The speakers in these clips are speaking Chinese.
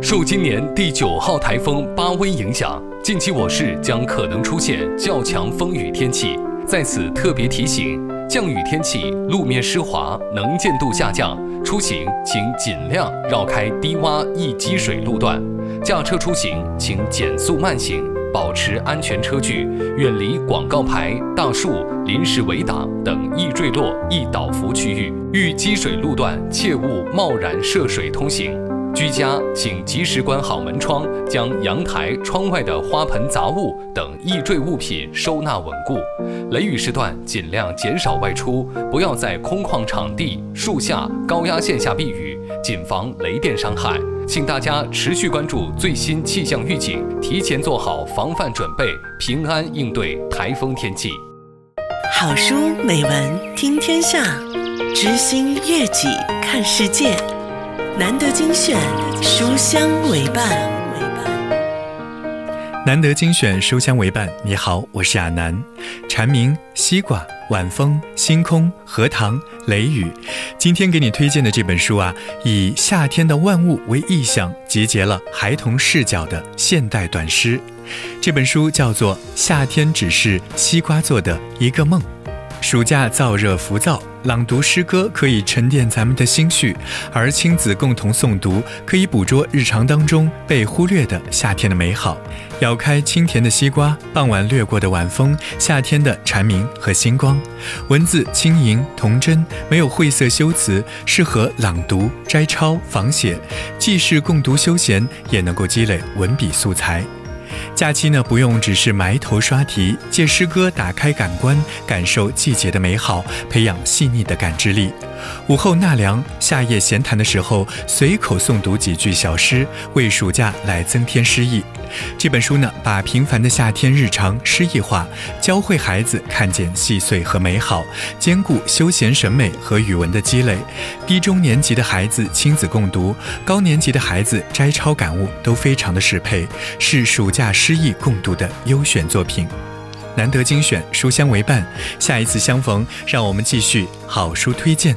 受今年第9号台风巴威影响，近期我市将可能出现较强风雨天气。在此特别提醒，降雨天气路面湿滑，能见度下降，出行请尽量绕开低洼易积水路段。驾车出行请减速慢行，保持安全车距，远离广告牌、大树、临时围挡等易坠落、易倒伏区域。遇积水路段，切勿贸然涉水通行。居家请及时关好门窗，将阳台、窗外的花盆、杂物等易坠物品收纳稳固。雷雨时段尽量减少外出，不要在空旷场地、树下、高压线下避雨，谨防雷电伤害。请大家持续关注最新气象预警，提前做好防范准备，平安应对台风天气。 好书美文听天下，知心悦己看世界。难得精选，书香为伴。 难得精选，书香为伴。你好，我是亚楠。蝉鸣、西瓜、晚风、星空、荷塘、雷雨。今天给你推荐的这本书啊，以夏天的万物为意象，集结了孩童视角的现代短诗。这本书叫做《夏天只是西瓜做的一个梦》。暑假燥热浮躁，朗读诗歌可以沉淀咱们的心绪，而亲子共同诵读可以捕捉日常当中被忽略的夏天的美好。咬开清甜的西瓜，傍晚掠过的晚风，夏天的蝉鸣和星光，文字轻盈童真，没有晦涩修辞，适合朗读、摘抄、仿写，既是共读休闲，也能够积累文笔素材。假期呢，不用只是埋头刷题，借诗歌打开感官，感受季节的美好，培养细腻的感知力。午后纳凉，夏夜闲谈的时候，随口诵读几句小诗，为暑假来增添诗意。这本书呢，把平凡的夏天日常诗意化，教会孩子看见细碎和美好，兼顾休闲审美和语文的积累。低中年级的孩子亲子共读，高年级的孩子摘抄感悟都非常的适配，是暑假诗意共读的优选作品。难得精选，书香为伴。下一次相逢，让我们继续好书推荐。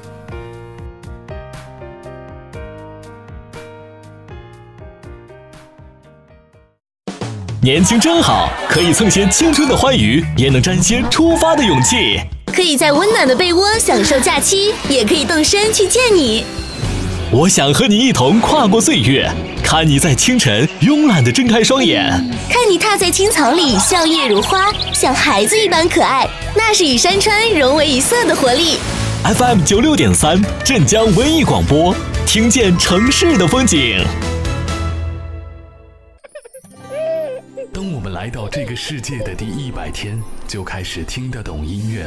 年轻真好，可以蹭些青春的欢愉，也能沾些出发的勇气。 可以在温暖的被窝享受假期，也可以动身去见你。 我想和你一同跨过岁月，看你在清晨慵懒地睁开双眼， 看你踏在青草里笑靥如花，像孩子一般可爱，那是与山川融为一色的活力。 FM 96.3镇江文艺广播，听见城市的风景。 当我们来到这个世界的第100天，就开始听得懂音乐。